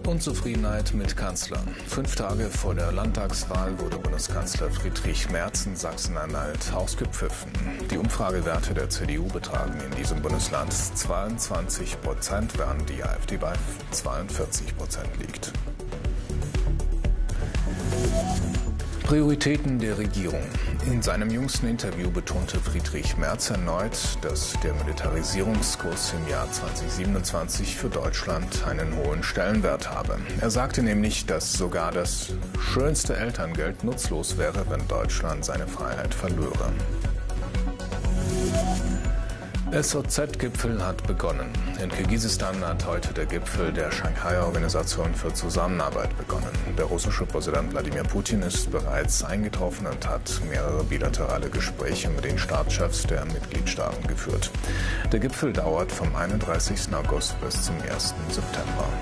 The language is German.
Unzufriedenheit mit Kanzlern. 5 Tage vor der Landtagswahl wurde Bundeskanzler Friedrich Merz in Sachsen-Anhalt ausgepfiffen. Die Umfragewerte der CDU betragen in diesem Bundesland 22%, während die AfD bei 42% liegt. Prioritäten der Regierung. In seinem jüngsten Interview betonte Friedrich Merz erneut, dass der Militarisierungskurs im Jahr 2027 für Deutschland einen hohen Stellenwert habe. Er sagte nämlich, dass sogar das schönste Elterngeld nutzlos wäre, wenn Deutschland seine Freiheit verlöre. SOZ-Gipfel hat begonnen. In Kirgisistan hat heute der Gipfel der Shanghai-Organisation für Zusammenarbeit begonnen. Der russische Präsident Wladimir Putin ist bereits eingetroffen und hat mehrere bilaterale Gespräche mit den Staatschefs der Mitgliedstaaten geführt. Der Gipfel dauert vom 31. August bis zum 1. September.